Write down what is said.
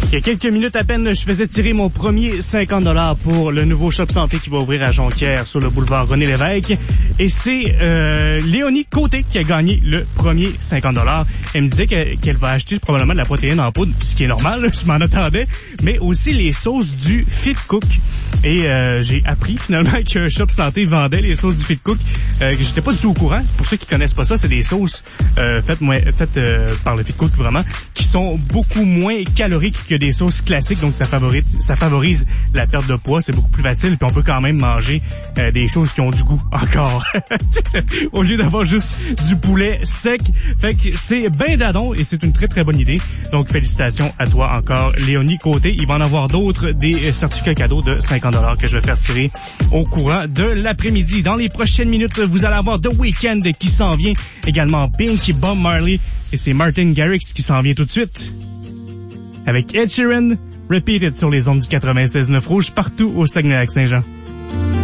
Il y a quelques minutes à peine, je faisais tirer mon premier 50$ pour le nouveau Shop Santé qui va ouvrir à Jonquière sur le boulevard René-Lévesque. Et c'est Léonie Côté qui a gagné le premier 50$. Elle me disait qu'elle va acheter probablement de la protéine en poudre, ce qui est normal, je m'en attendais, mais aussi les sauces du Fit Cook. Et j'ai appris finalement que Shop Santé vendait les sauces du Fit Cook. J'étais pas du tout au courant. Pour ceux qui connaissent pas ça, c'est des sauces faites par le Fit Cook vraiment, qui sont beaucoup moins caloriques que des sauces classiques, donc ça favorise la perte de poids, c'est beaucoup plus facile, puis on peut quand même manger des choses qui ont du goût encore, au lieu d'avoir juste du poulet sec. Fait que c'est ben dadon et c'est une très très bonne idée. Donc félicitations à toi encore, Léonie Côté. Il va en avoir d'autres, des certificats cadeaux de 50$ que je vais faire tirer au courant de l'après-midi. Dans les prochaines minutes, vous allez avoir The Weeknd qui s'en vient, également Pink, Bob Marley, et c'est Martin Garrix qui s'en vient tout de suite avec Ed Sheeran, Repeat It sur les ondes du 96.9 Rouge partout au Saguenay-Lac-Saint-Jean.